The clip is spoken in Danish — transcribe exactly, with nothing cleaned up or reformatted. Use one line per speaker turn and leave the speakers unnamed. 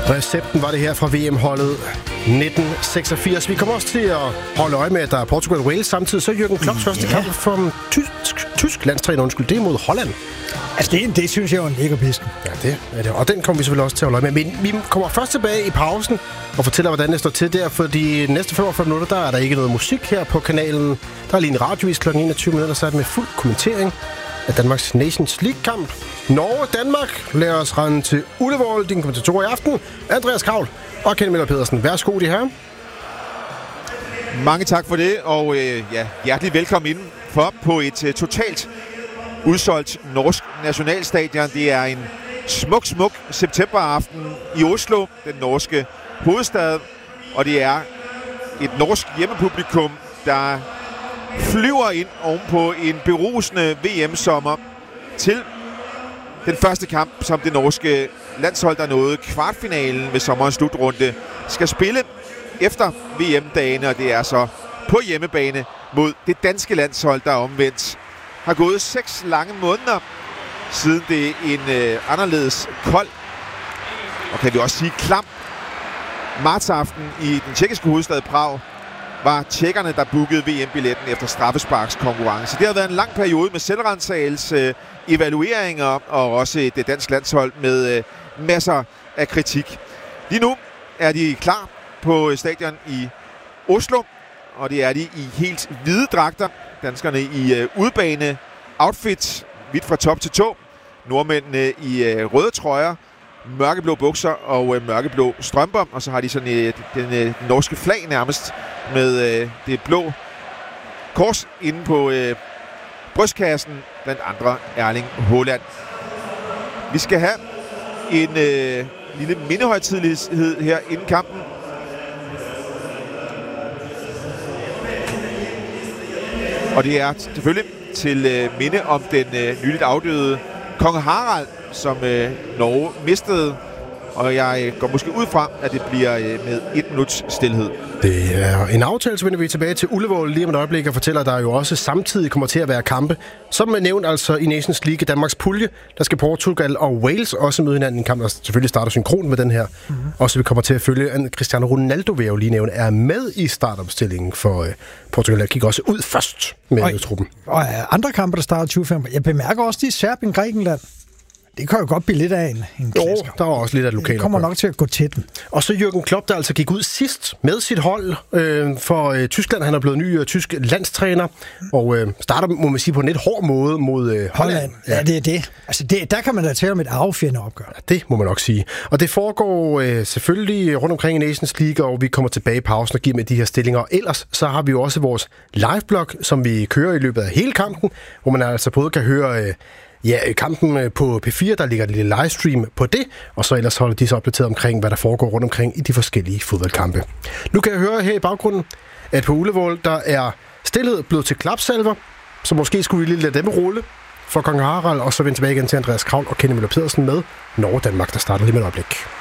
Recepten var det her fra V M-holdet nitten seksogfirs. Vi kommer også til at holde øje med, at der er Portugal og Wales samtidig. Så Jürgen Klopps første
Ja.
kamp som tysk, tysk landstræner, undskyld, det er mod Holland.
Altså, det, det synes jeg er en lækker pisken.
Ja, det er det. Og den kommer vi selvfølgelig også til at holde øje med. Men vi kommer først tilbage i pausen og fortæller, hvordan det står til der. For de næste femogfyrre minutter, der er der ikke noget musik her på kanalen. Der er lige en radiovis klokken enogtyve minutter, så er det med fuld kommentering af Danmarks Nations League-kamp. Norge-Danmark. Lad os rende til Ullevål, din kommentator i aften. Andreas Kravl og Kenny Møller Pedersen. Værsgo, de her.
Mange tak for det, og øh, ja, hjertelig velkommen indenfor på et øh, totalt udsolgt norsk nationalstadion. Det er en smuk, smuk septemberaften i Oslo, den norske hovedstad, og det er et norsk hjemmepublikum, der flyver ind ovenpå en berusende V M-sommer til den første kamp, som det norske landshold, der nåede kvartfinalen ved sommerens slutrunde, skal spille efter V M-dagene, og det er så på hjemmebane mod det danske landshold, der omvendt har gået seks lange måneder, siden det en øh, anderledes kold, og kan vi også sige klam, martsaften i den tjekkiske hovedstad Prag, var tjekkerne, der bookede V M-billetten efter straffesparkskonkurrence. Det har været en lang periode med selvrensagelse, evalueringer og også et dansk landshold med øh, masser af kritik. Lige nu er de klar på stadion i Oslo, og det er de i helt hvide dragter. Danskerne i øh, udbane outfit, hvidt fra top til tå. Nordmændene i øh, røde trøjer, mørkeblå bukser og øh, mørkeblå strømper. Og så har de sådan øh, den øh, norske flag nærmest med øh, det blå kors inde på øh, brystkassen, blandt andre Erling Haaland. Vi skal have en øh, lille mindehøjtidelighed her inden kampen. Og det er selvfølgelig til øh, minde om den øh, nyligt afdøde kong Harald, som øh, Norge mistede. Og jeg øh, går måske ud fra, at det bliver øh, med et minuts stilhed.
Det er en aftale, så vender vi tilbage til Ullevål lige om et øjeblik og fortæller, at der jo også samtidig kommer til at være kampe. Som nævnt altså i Nations League Danmarks pulje, der skal Portugal og Wales også møde hinanden i en kamp, der selvfølgelig starter synkron med den her. Mm-hmm. Også vi kommer til at følge, at Cristiano Ronaldo, vil jeg jo lige nævne, er med i startopstillingen for uh, Portugal. Jeg kigger også ud først med og, truppen.
Og andre kampe, der starter tyve femogfyrre. Jeg bemærker også, de Serbien, Grækenland. Det kan jo godt blive lidt af en, en
Jo, der var også lidt af lokalt.
Det kommer nok til at gå til den.
Og så Jürgen Klopp, der altså gik ud sidst med sit hold øh, for øh, Tyskland. Han er blevet ny øh, tysk landstræner, og øh, starter, må man sige, på en lidt hård måde mod øh, Holland.
Ja. ja, det er det. Altså, det, der kan man da tale om et arvefjende opgør.
Ja, det må man nok sige. Og det foregår øh, selvfølgelig rundt omkring i Nations League, og vi kommer tilbage i pausen og giver med de her stillinger. Og ellers så har vi jo også vores live-blog, som vi kører i løbet af hele kampen, hvor man altså både kan høre... Øh, Ja, kampen på P fire, der ligger et lille livestream på det, og så ellers holder de så opdateret omkring, hvad der foregår rundt omkring i de forskellige fodboldkampe. Nu kan jeg høre her i baggrunden, at på Ullevål, der er stillhed blevet til klapsalver, så måske skulle vi lige lade dem rulle for kong Harald, og så vende tilbage igen til Andreas Kravl og Kenny Møller Pedersen med Norge-Danmark, der starter lige med et øjeblik.